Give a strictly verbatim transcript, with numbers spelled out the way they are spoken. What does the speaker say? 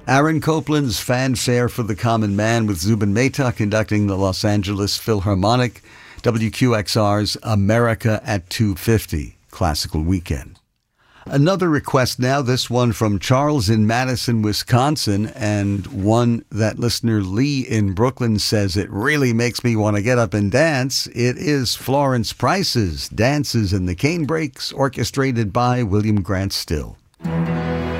Aaron Copland's Fanfare for the Common Man with Zubin Mehta conducting the Los Angeles Philharmonic. W Q X R's America at two fifty, Classical Weekend. Another request now, this one from Charles in Madison, Wisconsin, and one that listener Lee in Brooklyn says it really makes me want to get up and dance. It is Florence Price's Dances in the Cane Breaks, orchestrated by William Grant Still.